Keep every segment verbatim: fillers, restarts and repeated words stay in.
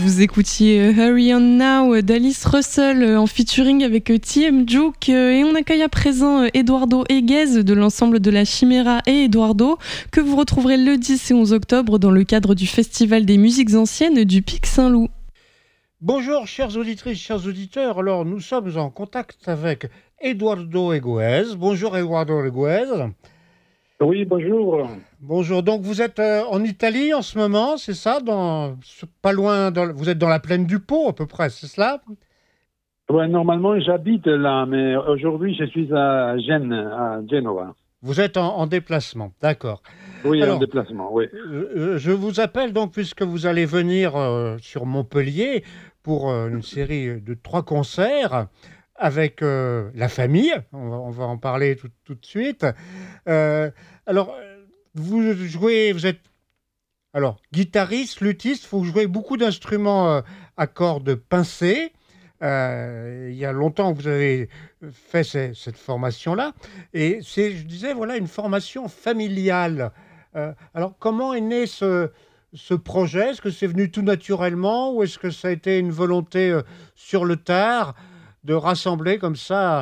Vous écoutiez Hurry On Now d'Alice Russell en featuring avec T M Juke, et on accueille à présent Eduardo Eguez de l'ensemble de la Chimera et Eduardo, que vous retrouverez le dix et onze octobre dans le cadre du Festival des musiques anciennes du Pic Saint-Loup. Bonjour chères auditrices, chers auditeurs, alors nous sommes en contact avec Eduardo Eguez. Bonjour Eduardo Eguez. Oui, bonjour. Bonjour, donc vous êtes euh, en Italie en ce moment, c'est ça, dans, pas loin, dans, vous êtes dans la plaine du Pô à peu près, c'est cela? Ouais, normalement j'habite là, mais aujourd'hui je suis à Gênes, à Genova. Vous êtes en, en déplacement, d'accord. Oui, Alors, en déplacement, oui. Euh, je vous appelle donc puisque vous allez venir euh, sur Montpellier pour euh, une série de trois concerts avec euh, la famille. On va, on va en parler tout, tout de suite. Euh, alors, vous jouez, vous êtes alors guitariste, luthiste. Il faut jouer beaucoup d'instruments euh, à cordes pincées. Euh, il y a longtemps que vous avez fait ces, cette formation-là. Et c'est, je disais, voilà, une formation familiale. Euh, alors, comment est né ce, ce projet? Est-ce que c'est venu tout naturellement ou est-ce que ça a été une volonté euh, sur le tard de rassembler comme ça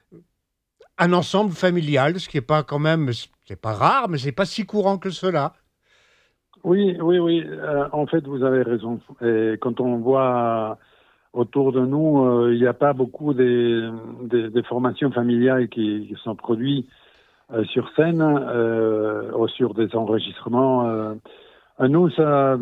un ensemble familial, ce qui n'est pas quand même, c'est pas rare, mais c'est pas si courant que cela? Oui, oui, oui. Euh, en fait, vous avez raison. Et quand on voit autour de nous, euh, il n'y a pas beaucoup de, de, de formations familiales qui, qui sont produites euh, sur scène euh, ou sur des enregistrements. Euh. À nous, ça,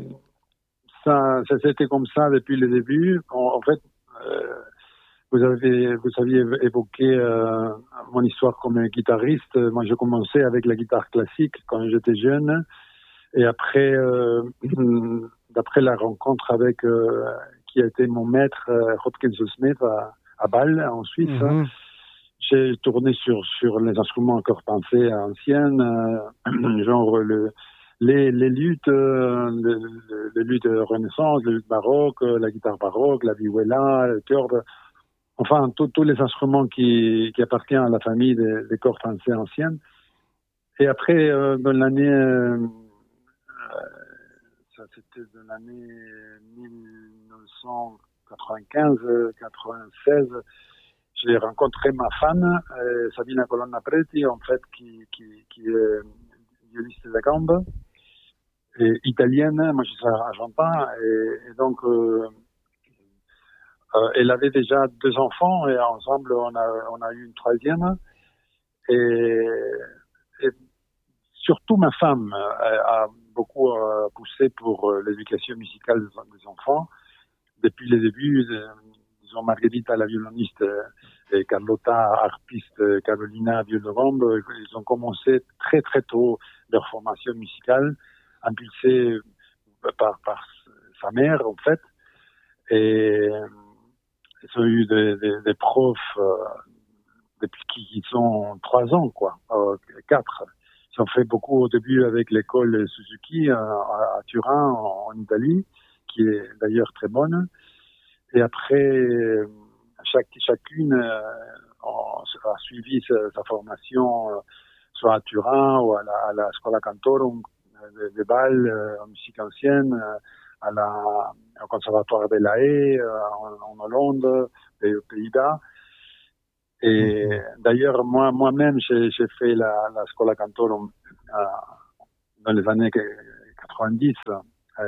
ça, ça c'était comme ça depuis le début. En, en fait, euh, vous avez, vous aviez évoqué euh, mon histoire comme guitariste. Moi, j'ai commencé avec la guitare classique quand j'étais jeune. Et après, euh, d'après la rencontre avec euh, qui a été mon maître, euh, Hopkins Smith à, à Bâle, en Suisse, Mm-hmm. j'ai tourné sur sur les instruments encore pincés anciennes, euh, genre le les les luttes, euh, les, les luttes de Renaissance, les luttes baroques, la guitare baroque, la vihuela, le corde, enfin tous les instruments qui qui appartiennent à la famille des, des cordes pincées anciennes. Et après, euh, dans l'année euh, ça c'était de l'année dix-neuf cent quatre-vingt-quinze quatre-vingt-seize, j'ai rencontré ma femme, euh, Sabina Colonna Preti, en fait, qui, qui, qui est violiste de gambe, et italienne, moi je suis argentin, et, et donc euh, euh, elle avait déjà deux enfants, et ensemble on a, on a eu une troisième, et, et surtout ma femme euh, a beaucoup euh, poussé pour euh, l'éducation musicale des, des enfants. Depuis le début, euh, disons Margherita, la violoniste, euh, et Carlotta, harpiste, euh, Carolina, violon, euh, ils ont commencé très très tôt leur formation musicale, impulsée par, par sa mère en fait. Et euh, ils ont eu des, des, des profs euh, depuis qu'ils ont trois ans, quoi, euh, quatre. Ils ont fait beaucoup au début avec l'école Suzuki euh, à, à Turin, en, en Italie, qui est d'ailleurs très bonne. Et après, chaque, chacune euh, a suivi sa, sa formation, euh, soit à Turin ou à la, à la Scuola Cantorum de, de Bâle, euh, en musique ancienne, euh, à la, au Conservatoire de La Haye, euh, en, en Hollande, et aux Pays-Bas. Et mm-hmm. D'ailleurs, moi, moi-même, j'ai, j'ai fait la, la Scuola Cantorum euh, dans les années quatre-vingt-dix. Et,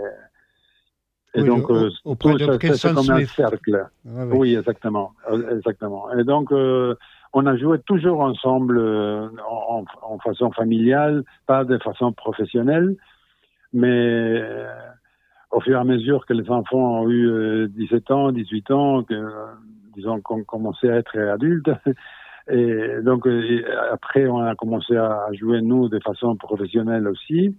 Et oui, donc, le, euh, auprès tout ça, de c'est comme un cercle. Ah, oui. oui, exactement, exactement. Et donc, euh, on a joué toujours ensemble euh, en, en façon familiale, pas de façon professionnelle, mais euh, au fur et à mesure que les enfants ont eu euh, dix-sept ans, dix-huit ans, que, euh, disons qu'on commençait à être adultes, et donc et après on a commencé à jouer nous de façon professionnelle aussi.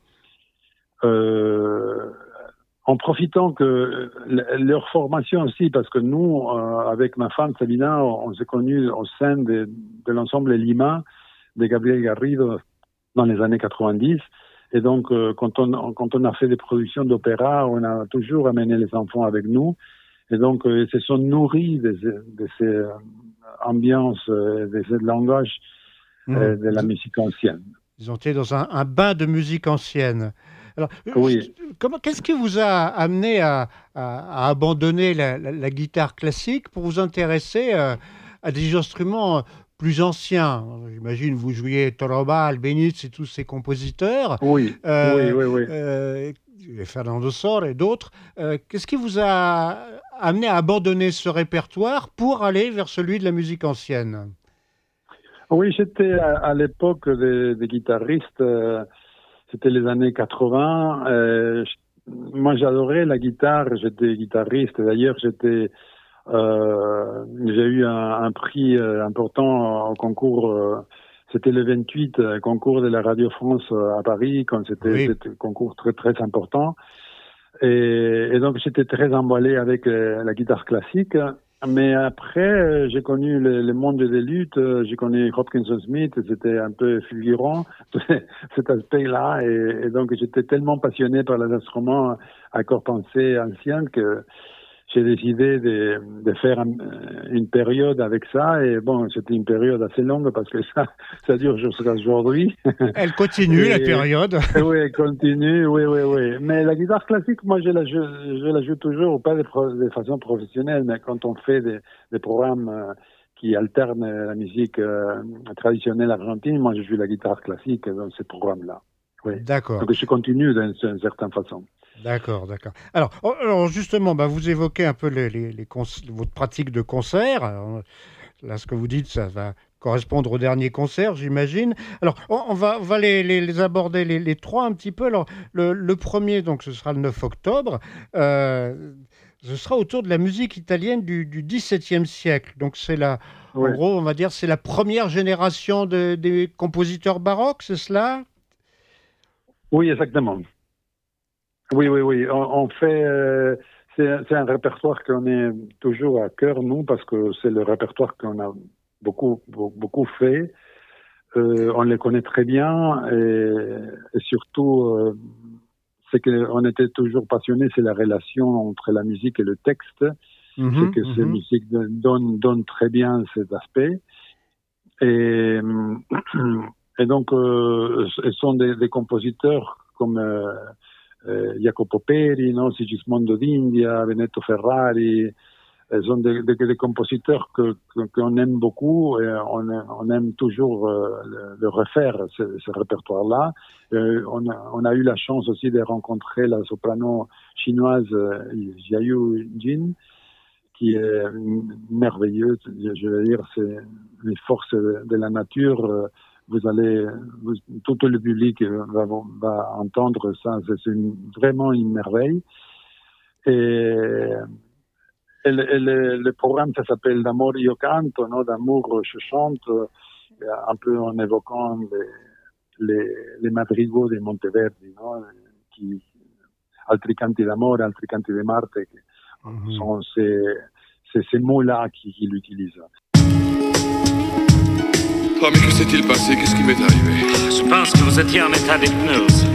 Euh, en profitant que leur formation aussi, parce que nous, euh, avec ma femme Sabina, on, on s'est connus au sein de, de l'ensemble Lima de Gabriel Garrido dans les années quatre-vingt-dix. Et donc, euh, quand, on, quand on a fait des productions d'opéra, on a toujours amené les enfants avec nous. Et donc, euh, ils se sont nourris de, de ces euh, ambiances, euh, de ce langage euh, mmh. de la musique ancienne. Ils ont été dans un, un bain de musique ancienne. Alors, Oui. comment, qu'est-ce qui vous a amené à, à, à abandonner la, la, la guitare classique pour vous intéresser à, à des instruments plus anciens? J'imagine vous jouiez Toroba, Albéniz et tous ces compositeurs. Oui, euh, oui, oui, oui. Euh, Fernando Sor et d'autres. Euh, qu'est-ce qui vous a amené à abandonner ce répertoire pour aller vers celui de la musique ancienne? Oui, j'étais à, à l'époque des, des guitaristes, euh, c'était les années quatre-vingts. Euh, moi, j'adorais la guitare, j'étais guitariste. D'ailleurs, j'étais, euh, j'ai eu un, un prix important au concours. Euh, C'était le vingt-huit euh, concours de la Radio France euh, à Paris, quand c'était Oui. un concours très très important. Et, et donc j'étais très emballé avec euh, la guitare classique. Mais après, euh, j'ai connu le, le monde des luttes, euh, j'ai connu Hopkinson Smith, c'était un peu fulgurant, cet aspect-là. Et, et donc j'étais tellement passionné par les instruments à corps pensé anciens que j'ai décidé de, de faire un, une période avec ça. Et bon, c'était une période assez longue parce que ça, ça dure jusqu'à aujourd'hui. Elle continue, et, la période. Oui, elle continue, oui, oui, oui. Mais la guitare classique, moi, je la joue, je la joue toujours, pas de, de façon professionnelle, mais quand on fait des, des programmes euh, qui alternent la musique euh, traditionnelle argentine, moi, je joue la guitare classique dans ces programmes-là. Oui. D'accord. Donc, je continue d'une certaine façon. D'accord, d'accord. Alors, alors justement, bah, vous évoquez un peu les, les, les cons- votre pratique de concert. Alors, là, ce que vous dites, ça va correspondre au dernier concert, j'imagine. Alors, on, on va, on va les, les, les aborder les, les trois un petit peu. Alors, le, le premier, donc, ce sera le neuf octobre. Euh, ce sera autour de la musique italienne du, du dix-septième siècle. Donc, c'est la, oui. En gros, on va dire, c'est la première génération de, des compositeurs baroques, c'est cela? Oui, exactement. Oui, oui, oui. On, on fait, euh, c'est, c'est un répertoire qu'on est toujours à cœur, nous, parce que c'est le répertoire qu'on a beaucoup, beaucoup fait. Euh, on les connaît très bien et, et surtout, euh, c'est qu'on était toujours passionnés, c'est la relation entre la musique et le texte. Mmh, c'est que mmh. Ces musiques donnent, donnent très bien cet aspect. Et, et donc, euh, ce sont des, des compositeurs comme euh, Euh, Jacopo Peri, no? Sigismondo d'India, Benedetto Ferrari, euh, sont des, des, des compositeurs que, que, qu'on aime beaucoup et on, on aime toujours euh, le, le refaire, ce, ce répertoire-là. Euh, on, a, on a eu la chance aussi de rencontrer la soprano chinoise euh, Jiayu Jin, qui est merveilleuse, je veux dire, c'est une force de, de la nature. Euh, Vous allez, vous, tout le public va, va entendre ça, c'est une, vraiment une merveille. Et, et, le, et le, le programme, ça s'appelle D'Amor Io Canto, no? D'amour je chante, un peu en évoquant les, les, les madrigaux de Monteverdi, no? Qui, altri canti d'amore, altri canti di Marte, qui mm-hmm. sont ces, ces, ces mots-là qui, qui l'utilisent. Oh, mais que s'est-il passé? Qu'est-ce qui m'est arrivé? Je pense que vous étiez en état d'hypnose.